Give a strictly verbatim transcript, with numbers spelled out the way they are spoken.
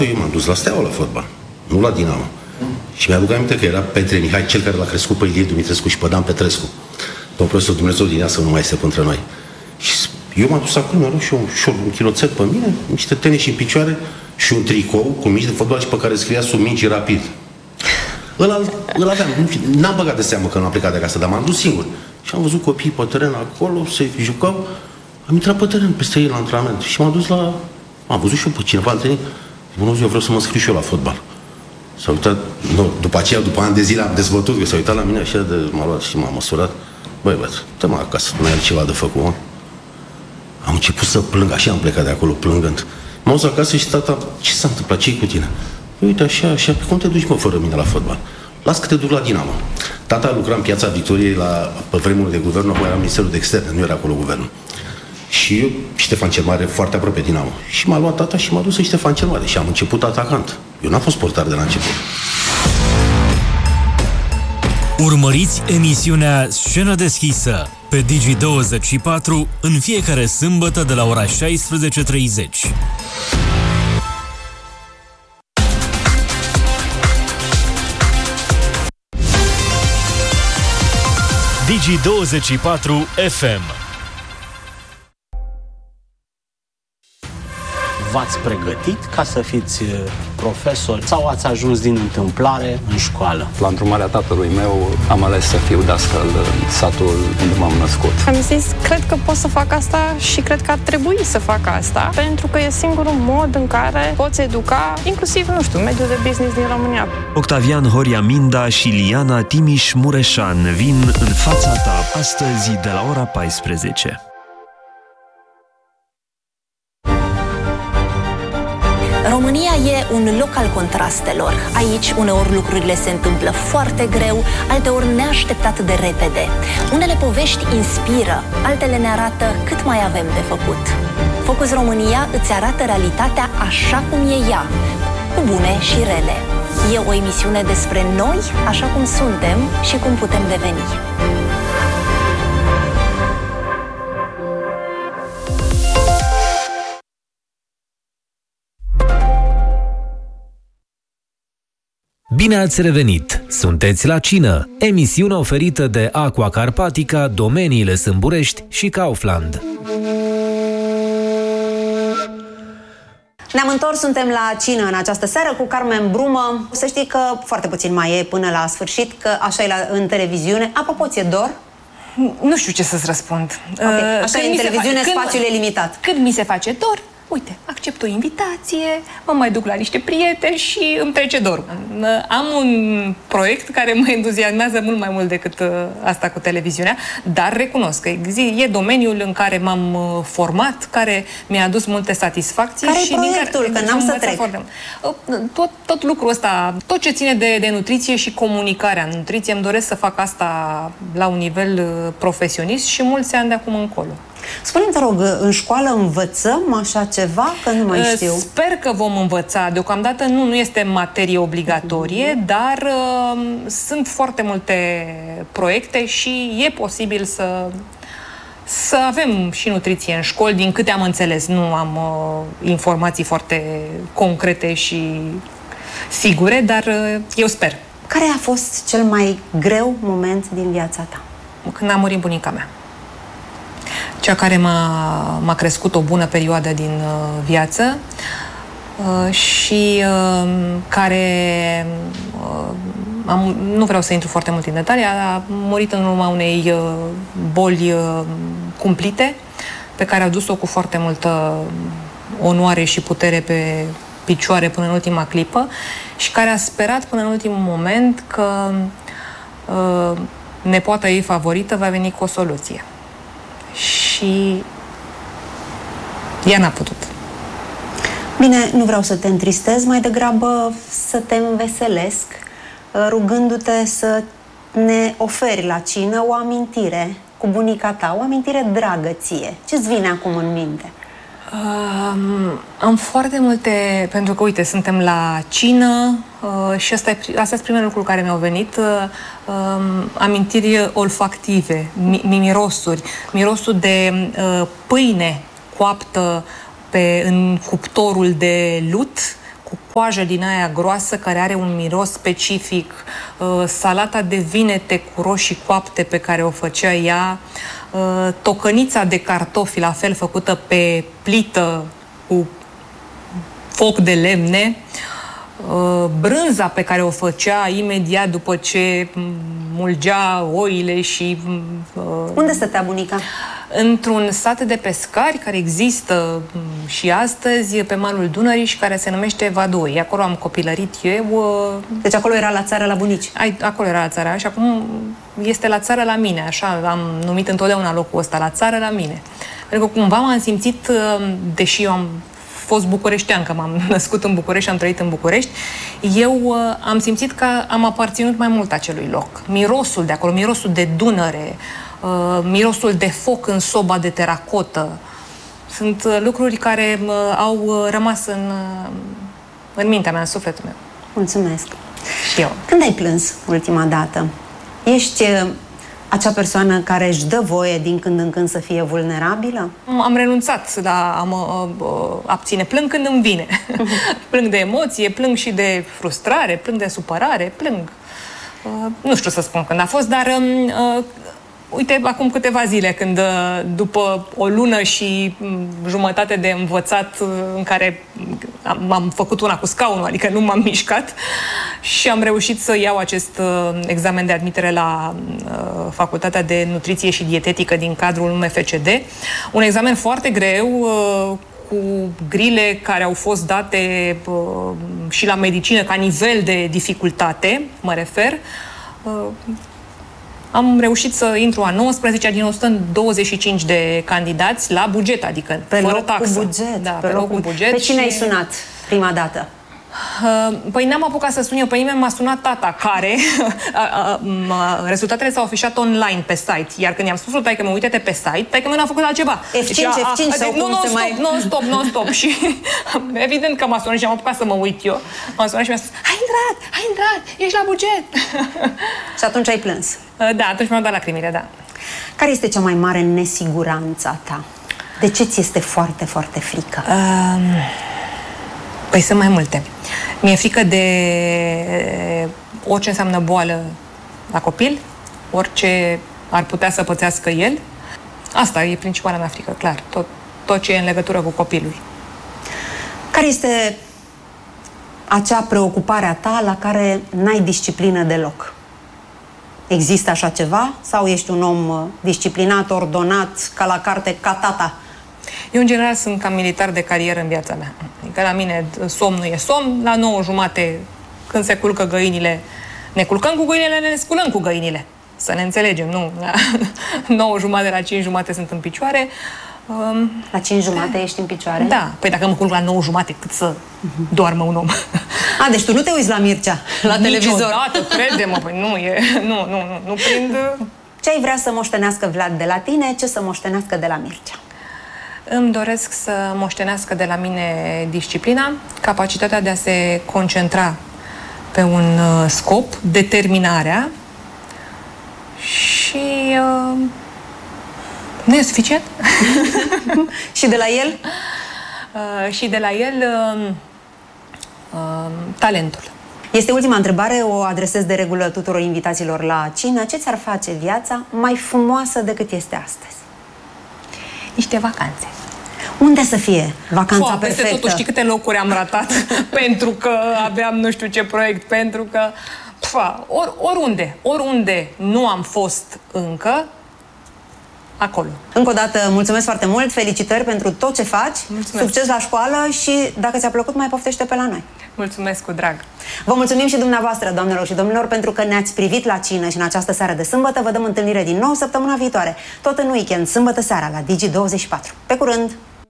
eu m-am dus la Steaua la fotbal, nu la Dinamo. Și mi-aduc aminte că era Petre Mihai, cel care l-a crescut pe Ilie Dumitrescu și pe Dan Petrescu. Domnul profesor, Dumnezeu din ea să nu mai este între noi. Și eu m-am dus acolo, mi-am luat și eu un, un chiloțel pe mine, niște tenisi în picioare și un tricou cu mici de fotbal și pe care scria sub minci rapid. Îl, îl aveam, n-am băgat de seamă că nu am plecat de acasă, dar m-am dus singur. Și am văzut copiii pe teren acolo, se jucau, am intrat pe teren peste ei la antrenament și m-am dus la... Am văzut și eu pe cineva întâlnit. Bună ziua, vreau să mă scriu și eu la fotbal. S-a uitat, nu, după aceea, după ani de zile am dezbătut, că s-a uitat la mine așa de m-a luat și m-a măsurat. Băi, băi, dă-mă acasă, nu ai ceva de făcut, mă. Am început să plâng, așa am plecat de acolo plângând. M-am dus acasă și tata, ce s-a întâmplat, ce-i cu tine? Uite, așa, așa, pe cum te duci, mă, fără mine la fotbal? Las că te duc la Dinamo. Tata lucra în Piața Victoriei, la, pe vremurile de guvern, acum era Ministerul de Externe, nu era acolo guvernul. Și eu, Ștefan cel Mare, foarte aproape Dinamo. Și m-a luat tata și m-a dus în Ștefan cel Mare. Și am început atacant. Eu n-am fost portar de la început. Urmăriți emisiunea Scenă deschisă pe Digi douăzeci și patru în fiecare sâmbătă de la ora șaisprezece și treizeci. Digi douăzeci și patru F M. V-ați pregătit ca să fiți profesor sau ați ajuns din întâmplare în școală? La îndrumarea tatălui meu am ales să fiu dascăl în satul unde m-am născut. Am zis, cred că pot să fac asta și cred că ar trebui să fac asta, pentru că e singurul mod în care poți educa, inclusiv, nu știu, mediul de business din România. Octavian Horia Minda și Liana Timiș Mureșan vin în fața ta astăzi de la ora paisprezece. România e un loc al contrastelor. Aici, uneori, lucrurile se întâmplă foarte greu, alteori neașteptat de repede. Unele povești inspiră, altele ne arată cât mai avem de făcut. Focus România îți arată realitatea așa cum e ea, cu bune și rele. E o emisiune despre noi, așa cum suntem și cum putem deveni. Bine ați revenit! Sunteți la cină, emisiune oferită de Aqua Carpatica, Domeniile Sâmburești și Kaufland. Ne-am întors, suntem la cină în această seară cu Carmen Brumă. Să știi că foarte puțin mai e până la sfârșit, că așa e la, în televiziune. Apropo, ți-e dor? Nu știu ce să-ți răspund. Okay. Așa e în televiziune, fa- spațiul când, e limitat. Când mi se face dor, uite, accept o invitație, mă mai duc la niște prieteni și îmi trece dorul. Am un proiect care mă entuziasmează mult mai mult decât asta cu televiziunea, dar recunosc că e domeniul în care m-am format, care mi-a adus multe satisfacții. Care și e proiectul? Din care, că n-am să trec. Tot, tot lucrul ăsta, tot ce ține de, de nutriție și comunicarea în nutriție, îmi doresc să fac asta la un nivel profesionist și mulți ani de acum încolo. Spune-mi, te rog, în școală învățăm așa ceva? Că nu mai știu. Sper că vom învăța. Deocamdată nu, nu este materie obligatorie, uh-huh. dar uh, sunt foarte multe proiecte și e posibil să, să avem și nutriție în școli, din câte am înțeles. Nu am uh, informații foarte concrete și sigure, dar uh, eu sper. Care a fost cel mai greu moment din viața ta? Când a murit bunica mea. Cea care m-a, m-a crescut o bună perioadă din uh, viață uh, și uh, care, uh, am, nu vreau să intru foarte mult în detalii, a murit în urma unei uh, boli uh, cumplite, pe care a dus-o cu foarte multă onoare și putere pe picioare până în ultima clipă și care a sperat până în ultimul moment că uh, nepoata ei favorită va veni cu o soluție. Și ea n-a putut. Bine, nu vreau să te întristez, mai degrabă să te înveselesc, rugându-te să ne oferi la cină o amintire cu bunica ta, o amintire dragă ție. Ce-ți vine acum în minte? Um, am foarte multe, pentru că, uite, suntem la cină uh, și asta e, astea sunt primele lucruri care mi-au venit. Uh, um, amintiri olfactive, mi, mirosuri, mirosul de uh, pâine coaptă pe, în cuptorul de lut, cu, coajă din aia groasă care are un miros specific, salata de vinete cu roșii coapte pe care o făcea ea, tocănița de cartofi, la fel făcută pe plită cu foc de lemne, brânza pe care o făcea imediat după ce mulgea oile și... Unde stătea bunica? Într-un sat de pescari care există și astăzi pe malul Dunării și care se numește Vadoi. Acolo am copilărit eu. Deci acolo era la țară la bunici? Acolo era la țară și acum este la țară la mine. Așa am numit întotdeauna locul ăsta, la țară la mine. Pentru că cumva m-am simțit, deși eu am fost bucureștean, că m-am născut în București, am trăit în București, eu uh, am simțit că am aparținut mai mult acelui loc. Mirosul de acolo, mirosul de Dunăre, uh, mirosul de foc în soba de teracotă, sunt uh, lucruri care uh, au uh, rămas în, uh, în mintea mea, în sufletul meu. Mulțumesc! Și eu. Când ai plâns ultima dată? Ești uh, acea persoană care își dă voie din când în când să fie vulnerabilă? Am renunțat la a mă uh, abține. Plâng când îmi vine. Plâng de emoție, plâng și de frustrare, plâng de supărare, plâng. Uh, nu știu să spun când a fost, dar uh, uite, acum câteva zile, când după o lună și jumătate de învățat în care m-am făcut una cu scaunul, adică nu m-am mișcat și am reușit să iau acest examen de admitere la Facultatea de Nutriție și Dietetică din cadrul M F C D. Un examen foarte greu, cu grile care au fost date și la medicină ca nivel de dificultate, mă refer. Am reușit să intru a nouăsprezecea din o sută douăzeci și cinci de candidați la buget, adică pe fără loc taxă. Cu buget, da, pe, pe loc cu buget. Pe cine și... ai sunat prima dată? Păi n-am apucat să sun eu, pe nimeni m-a sunat tata, care rezultatele s-au afișat online pe site, iar când i-am spus lui taică-mă, uite-te pe site, taică-mă n-a făcut altceva. F cinci, F cinci sau cum se mai... Nu, stop, nu, stop. Și evident că m-a sunat și am apucat să mă uit eu. M-a sunat și mi-a spus, hai intrat, hai intrat, ești la buget. Și atunci ai plâns? Da, atunci mi-au dat lacrimile, da. Care este cea mai mare nesiguranță a ta? De ce ți este foarte, foarte frică? Um... Păi sunt mai multe. Mi-e frică de orice înseamnă boală la copil, orice ar putea să pățească el. Asta e principala mea frică, clar. Tot, tot ce e în legătură cu copilul. Care este acea preocupare a ta la care n-ai disciplină deloc? Există așa ceva? Sau ești un om disciplinat, ordonat, ca la carte, ca tata? Eu, în general, sunt cam militar de carieră în viața mea. Adică la mine somnul e somn, la nouă jumate, când se culcă găinile, ne culcăm cu găinile, ne sculăm cu găinile. Să ne înțelegem, nu? La nouă jumate, la cinci jumate sunt în picioare. Um, la cinci jumate ești în picioare? Da. Păi dacă mă culc la nouă jumate, cât să uh-huh. doarmă un om. A, deci tu nu te uiți la Mircea, la televizor? Niciodată, crede-mă, păi nu, e, nu, nu, nu, nu prind... Ce ai vrea să moștenească Vlad de la tine, ce să moștenească de la Mircea? Îmi doresc să moștenească de la mine disciplina, capacitatea de a se concentra pe un uh, scop, determinarea și... Uh, nu e suficient? Și de la el? Uh, și de la el uh, uh, talentul. Este ultima întrebare, o adresez de regulă tuturor invitațiilor la cină. Ce ți-ar face viața mai frumoasă decât este astăzi? Niște vacanțe. Unde să fie vacanța Foa, perfectă? Peste totul, știi câte locuri am ratat pentru că aveam nu știu ce proiect, pentru că... Pfa, or, oriunde, oriunde nu am fost încă, acolo. Încă o dată, mulțumesc foarte mult, felicitări pentru tot ce faci, mulțumesc. Succes la școală și dacă ți-a plăcut, mai poftește pe la noi. Mulțumesc cu drag. Vă mulțumim și dumneavoastră, doamnelor și domnilor, pentru că ne-ați privit la cină și în această seară de sâmbătă. Vă dăm întâlnire din nou săptămâna viitoare, tot în weekend, sâmbătă seara, la Digi douăzeci și patru. Pe curând!